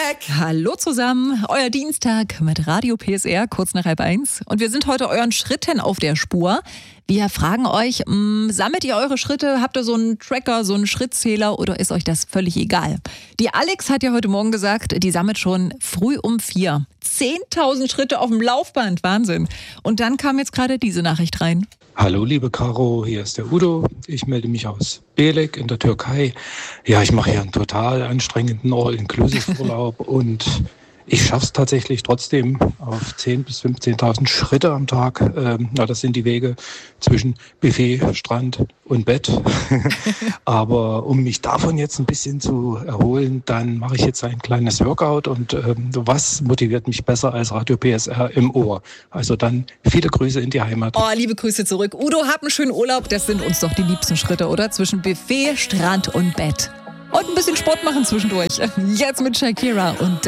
Hallo zusammen, euer Dienstag mit Radio PSR, kurz nach 12:30. Und wir sind heute euren Schritten auf der Spur. Wir fragen euch, sammelt ihr eure Schritte? Habt ihr so einen Tracker, so einen Schrittzähler oder ist euch das völlig egal? Die Alex hat ja heute Morgen gesagt, die sammelt schon früh um 4. 10.000 Schritte auf dem Laufband, Wahnsinn. Und dann kam jetzt gerade diese Nachricht rein. Hallo liebe Caro, hier ist der Udo. Ich melde mich aus Belek in der Türkei. Ja, ich mache hier einen total anstrengenden All-Inclusive-Urlaub und ich schaffe es tatsächlich trotzdem auf 10.000 bis 15.000 Schritte am Tag. Das sind die Wege zwischen Buffet, Strand und Bett. Aber um mich davon jetzt ein bisschen zu erholen, dann mache ich jetzt ein kleines Workout. Und was motiviert mich besser als Radio PSR im Ohr? Also dann viele Grüße in die Heimat. Oh, liebe Grüße zurück. Udo, hab einen schönen Urlaub. Das sind uns doch die liebsten Schritte, oder? Zwischen Buffet, Strand und Bett. Und ein bisschen Sport machen zwischendurch. Jetzt mit Shakira und